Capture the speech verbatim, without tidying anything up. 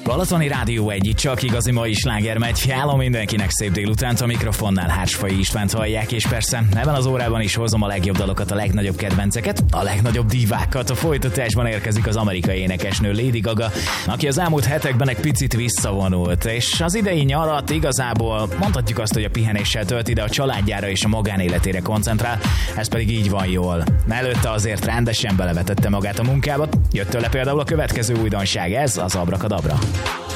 Balatoni Rádió egy, itt csak igazi mai sláger megy. Hello mindenkinek, szép délutánt, a mikrofonnál Hársfai Istvánt hallják, és persze ebben az órában is hozom a legjobb dalokat, a legnagyobb kedvenceket, a legnagyobb divákat. A folytatásban érkezik az amerikai énekesnő Lady Gaga, aki az elmúlt hetekben egy picit visszavonult, és az idei nyarat igazából mondhatjuk azt, hogy a pihenéssel tölti, de a családjára és a magánéletére koncentrál, ez pedig így van jól. Előtte azért rendesen belevetette magát a munkába, jött tőle például a következő újdonság, ez az Abrakadabra.